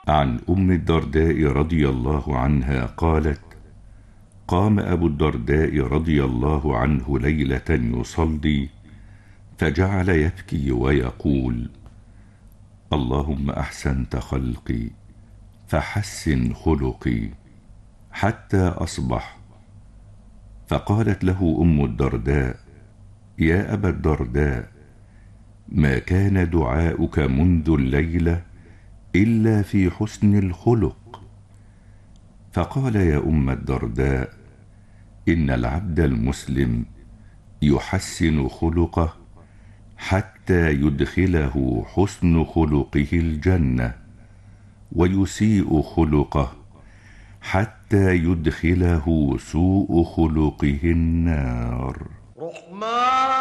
عن أم الدرداء رضي الله عنها قالت: قام أبو الدرداء رضي الله عنه ليلة يصلي، فجعل يبكي ويقول: اللهم أحسنت خلقي فحسن خلقي، حتى أصبح. فقالت له أم الدرداء: يا أبا الدرداء، ما كان دعاؤك منذ الليلة إلا في حسن الخلق. فقال: يا أم الدرداء، إن العبد المسلم يحسن خلقه حتى يدخله حسن خلقه الجنة، ويسيء خلقه حتى يدخله سوء خلقه النار.